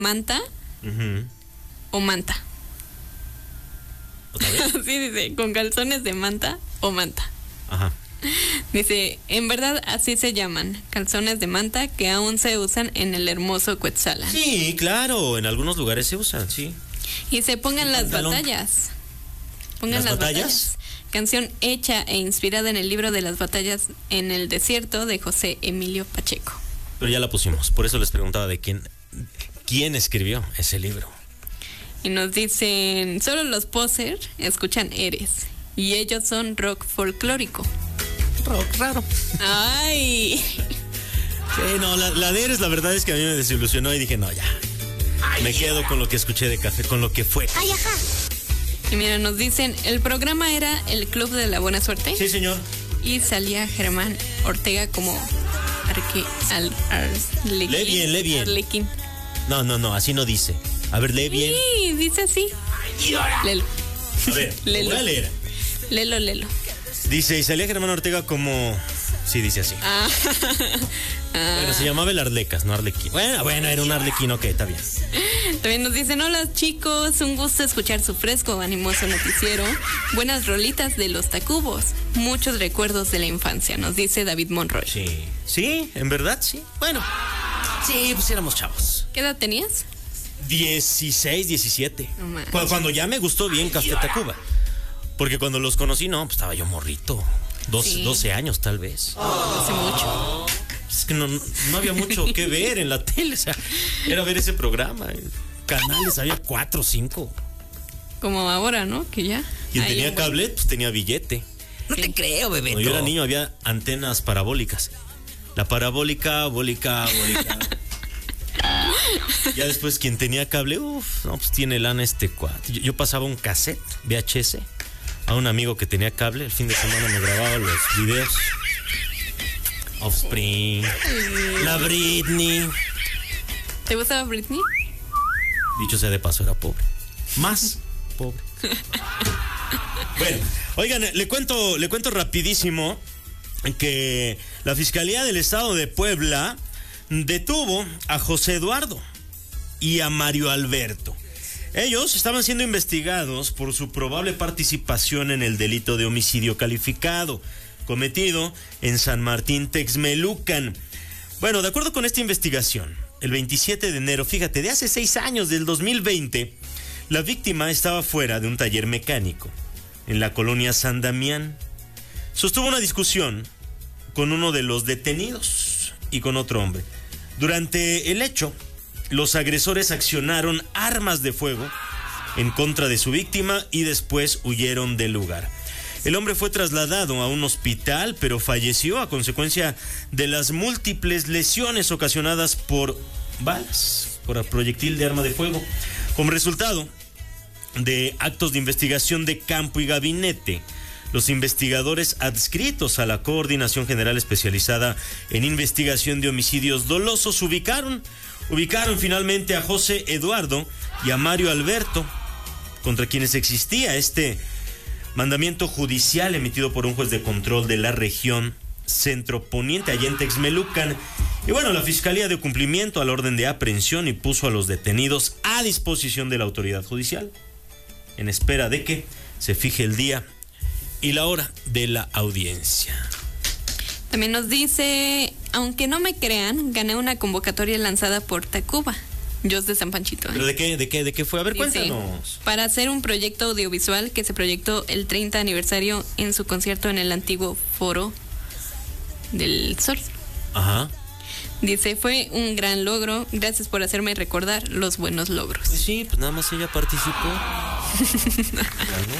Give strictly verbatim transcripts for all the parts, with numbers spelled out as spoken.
manta Uh-huh. o manta. ¿Otra vez? Sí, dice, con calzones de manta o manta. Ajá. Dice, en verdad así se llaman, calzones de manta que aún se usan en el hermoso Cuetzalan. Sí, claro, en algunos lugares se usan, sí. Y se pongan ¿Y las pantalón? batallas. Pongan ¿Las las batallas? batallas? Canción hecha e inspirada en el libro de las batallas en el desierto de José Emilio Pacheco. Pero ya la pusimos, por eso les preguntaba de quién, quién escribió ese libro. Y nos dicen, solo los poser escuchan Eres. Y ellos son rock folclórico. Rock raro. ¡Ay! Sí, no, la, la de Eres, la verdad es que a mí me desilusionó y dije, no, ya. Me quedo con lo que escuché de Café, con lo que fue. Ay, ajá. Y mira, nos dicen, el programa era el Club de la Buena Suerte. Sí, señor. Y salía Germán Ortega como arque, al, arlequín. Lee bien, lee bien. Arlequín. No, no, no, así no dice. A ver, lee bien. Sí, dice así. Lelo. A ver, lo Lelo. voy a leer. Lelo, lelo. Dice, y salía Germán Ortega como... Sí, dice así. Ah. Ah. Bueno, se llamaba el Arlecas, no Arlequín. Bueno, bueno, era un Arlequín, ok, está bien. También nos dicen, hola chicos, un gusto escuchar su fresco, animoso noticiero. Buenas rolitas de los Tacubos. Muchos recuerdos de la infancia, nos dice David Monroy. Sí, sí, en verdad, sí. Bueno, sí, pues éramos chavos. ¿Qué edad tenías? dieciséis, diecisiete. No manches. Cu- Cuando ya me gustó bien Café Tacuba. Porque cuando los conocí, no, pues estaba yo morrito. Dos, Sí. doce años, tal vez. Hace mucho. Es que no, no había mucho que ver en la tele. O sea, era ver ese programa. Canales, había cuatro o cinco. Como ahora, ¿no? Que ya. Quien Ahí, tenía bueno. cable, pues tenía billete. No te creo, bebé. Cuando yo era niño había antenas parabólicas. La parabólica, bólica, bólica. Ya después quien tenía cable, uff, no, pues tiene lana este cuate. Yo, yo pasaba un cassette V H S a un amigo que tenía cable. El fin de semana me grababa los videos. Offspring, la Britney. ¿Te gustaba Britney? Dicho sea de paso, era pobre. Más pobre. Bueno, oigan, le cuento, le cuento rapidísimo que la Fiscalía del Estado de Puebla detuvo a José Eduardo y a Mario Alberto. Ellos estaban siendo investigados por su probable participación en el delito de homicidio calificado cometido en San Martín Texmelucan. Bueno, de acuerdo con esta investigación, el veintisiete de enero, fíjate, de hace seis años, del dos mil veinte, la víctima estaba fuera de un taller mecánico en la colonia San Damián. Sostuvo una discusión con uno de los detenidos y con otro hombre. Durante el hecho, los agresores accionaron armas de fuego en contra de su víctima y después huyeron del lugar. El hombre fue trasladado a un hospital, pero falleció a consecuencia de las múltiples lesiones ocasionadas por balas, por proyectil de arma de fuego. Como resultado de actos de investigación de campo y gabinete, los investigadores adscritos a la Coordinación General Especializada en Investigación de Homicidios Dolosos ubicaron, ubicaron finalmente a José Eduardo y a Mario Alberto, contra quienes existía este mandamiento judicial emitido por un juez de control de la región Centro Poniente, allá en Texmelucan. Y bueno, la Fiscalía dio cumplimiento al orden de aprehensión y puso a los detenidos a disposición de la autoridad judicial, en espera de que se fije el día y la hora de la audiencia. También nos dice, aunque no me crean, gané una convocatoria lanzada por Tacuba. Jos de San Panchito. ¿eh? ¿Pero de qué, de qué, de qué fue? A ver, Dice, cuéntanos. para hacer un proyecto audiovisual que se proyectó el treinta aniversario en su concierto en el antiguo Foro del Sol. Ajá. Dice, fue un gran logro, gracias por hacerme recordar los buenos logros. Pues sí, pues nada más ella participó. Ganó.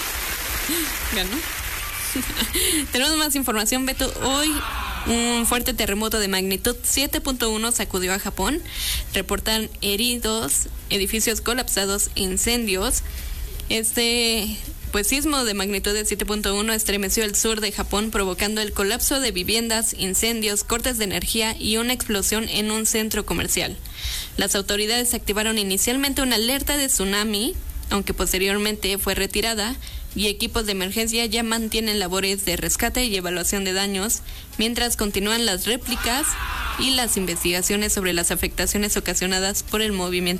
¿Ganó? Tenemos más información, Beto. Hoy un fuerte terremoto de magnitud siete punto uno sacudió a Japón. Reportan heridos, edificios colapsados, incendios. Este pues sismo de magnitud de siete punto uno estremeció el sur de Japón, provocando el colapso de viviendas, incendios, cortes de energía y una explosión en un centro comercial. Las autoridades activaron inicialmente una alerta de tsunami, aunque posteriormente fue retirada, y equipos de emergencia ya mantienen labores de rescate y evaluación de daños, mientras continúan las réplicas y las investigaciones sobre las afectaciones ocasionadas por el movimiento